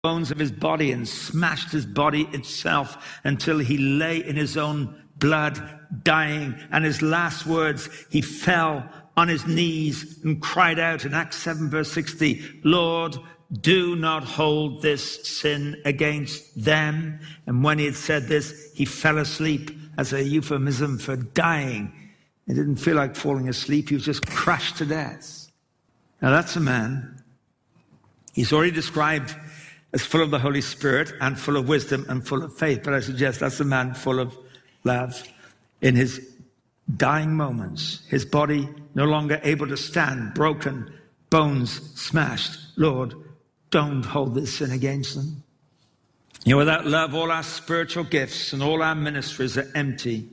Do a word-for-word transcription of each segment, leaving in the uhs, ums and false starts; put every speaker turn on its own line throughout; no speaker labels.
bones of his body and smashed his body itself until he lay in his own blood, dying. And his last words, he fell on his knees and cried out in Acts seven verse sixty, Lord, do not hold this sin against them. And when he had said this, he fell asleep as a euphemism for dying. He didn't feel like falling asleep. He was just crushed to death. Now that's a man. He's already described as full of the Holy Spirit and full of wisdom and full of faith. But I suggest that's a man full of love. In his dying moments, his body no longer able to stand, broken, bones smashed. Lord, don't hold this sin against them. You know, without love, all our spiritual gifts and all our ministries are empty.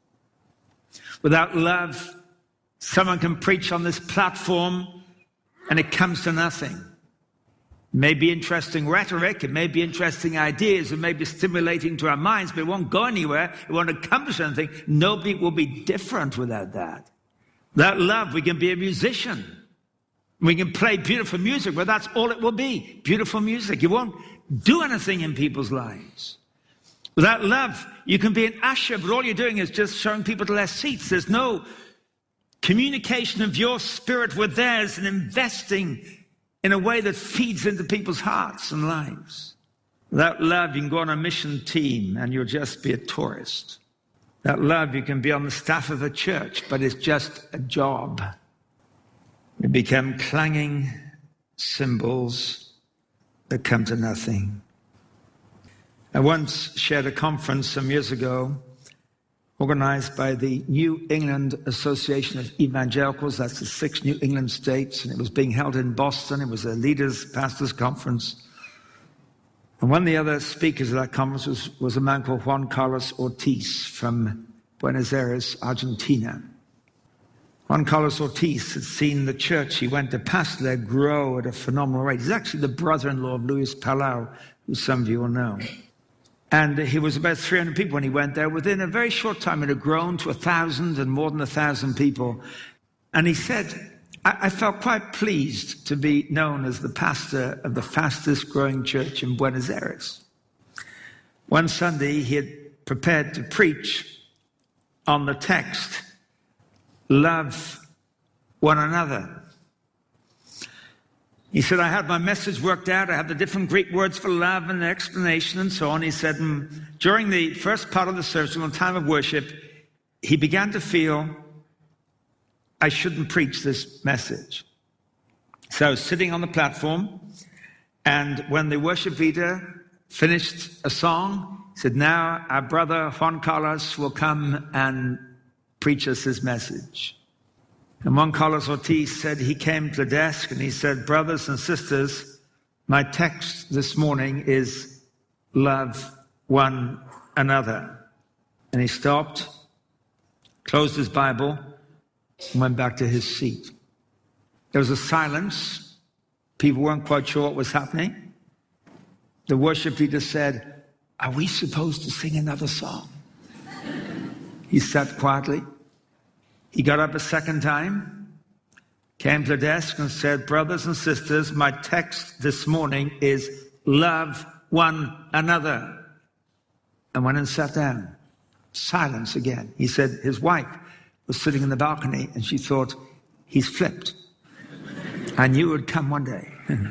Without love, someone can preach on this platform and it comes to nothing. It may be interesting rhetoric, it may be interesting ideas, it may be stimulating to our minds, but it won't go anywhere, it won't accomplish anything. Nobody will be different without that. Without love, we can be a musician. We can play beautiful music, but that's all it will be, beautiful music. You won't do anything in people's lives. Without love, you can be an usher, but all you're doing is just showing people to their seats. There's no communication of your spirit with theirs and investing in a way that feeds into people's hearts and lives. Without love, you can go on a mission team and you'll just be a tourist. Without love, you can be on the staff of a church, but it's just a job. We become clanging cymbals that come to nothing. I once shared a conference some years ago organized by the New England Association of Evangelicals. That's the six New England states, and it was being held in Boston. It was a leaders, pastors conference. And one of the other speakers at that conference was, was a man called Juan Carlos Ortiz from Buenos Aires, Argentina. Juan Carlos Ortiz had seen the church he went to pastor there grow at a phenomenal rate. He's actually the brother-in-law of Luis Palau, who some of you will know. And he was about three hundred people when he went there. Within a very short time, it had grown to one thousand and more than one thousand people. And he said, I, I felt quite pleased to be known as the pastor of the fastest growing church in Buenos Aires. One Sunday, he had prepared to preach on the text, love one another. He said, I had my message worked out. I had the different Greek words for love and the explanation and so on. He said, mm, during the first part of the service, in the time of worship, he began to feel, I shouldn't preach this message. So I was sitting on the platform, and when the worship leader finished a song, he said, now our brother Juan Carlos will come and preach us his message. And Juan Carlos Ortiz said he came to the desk and he said, brothers and sisters, my text this morning is love one another. And he stopped, closed his Bible, and went back to his seat. There was a silence. People weren't quite sure what was happening. The worship leader said, are we supposed to sing another song? He sat quietly. He got up a second time, came to the desk and said, brothers and sisters, my text this morning is love one another. And went and sat down. Silence again. He said his wife was sitting in the balcony and she thought, he's flipped. I knew it would come one day.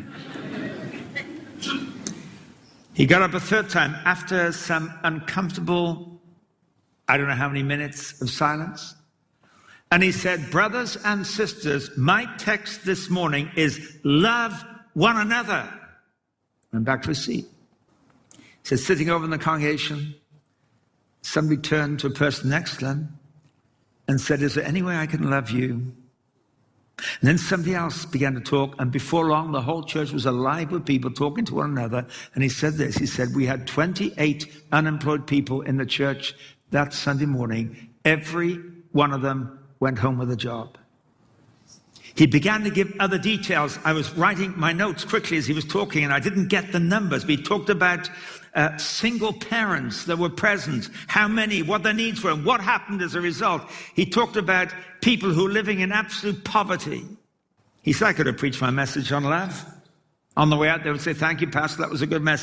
He got up a third time after some uncomfortable, I don't know how many minutes of silence. And he said, brothers and sisters, my text this morning is love one another. Went back to his seat. He said, sitting over in the congregation, somebody turned to a person next to him and said, is there any way I can love you? And then somebody else began to talk, and before long, the whole church was alive with people talking to one another. And he said this, he said, we had twenty-eight unemployed people in the church that Sunday morning. Every one of them went home with a job. He began to give other details. I was writing my notes quickly as he was talking, and I didn't get the numbers. But he talked about uh, single parents that were present, how many, what their needs were, and what happened as a result. He talked about people who were living in absolute poverty. He said, I could have preached my message on love. On the way out, they would say, thank you, Pastor, that was a good message.